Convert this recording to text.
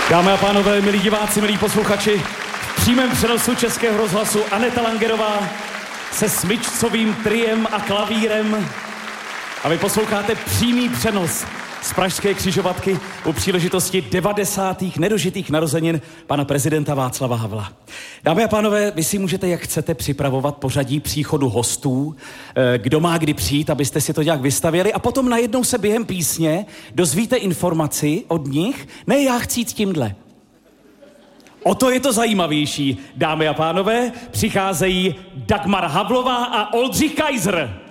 Dámy a pánové, milí diváci, milí posluchači, v přímém přenosu Českého rozhlasu Aneta Langerová se smyčcovým triem a klavírem. A vy posloucháte přímý přenos z pražské křižovatky u příležitosti 90. nedožitých narozenin pana prezidenta Václava Havla. Dámy a pánové, vy si můžete, jak chcete, připravovat pořadí příchodu hostů, kdo má kdy přijít, abyste si to nějak vystavěli, a potom najednou se během písně dozvíte informaci od nich, ne, já chci jít tímhle. O to je to zajímavější. Dámy a pánové, přicházejí Dagmar Havlová a Oldřich Kaiser.